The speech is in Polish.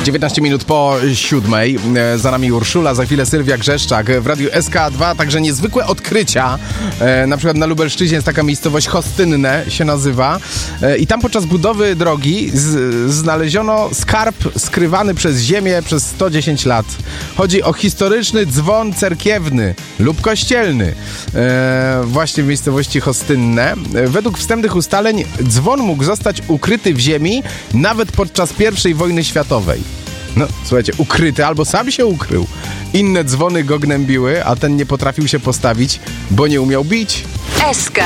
19 minut po 7. Za nami Urszula, za chwilę Sylwia Grzeszczak w Radiu SK2. Także niezwykłe odkrycia. Na przykład na Lubelszczyźnie jest taka miejscowość Hostynne się nazywa. I tam podczas budowy drogi znaleziono skarb skrywany przez ziemię przez 110 lat. Chodzi o historyczny dzwon cerkiewny lub kościelny. Właśnie w miejscowości Hostynne. Według wstępnych ustaleń dzwon mógł zostać ukryty w ziemi nawet podczas I wojny światowej. No, słuchajcie, ukryty albo sam się ukrył. Inne dzwony go gnębiły, a ten nie potrafił się postawić, bo nie umiał bić. SK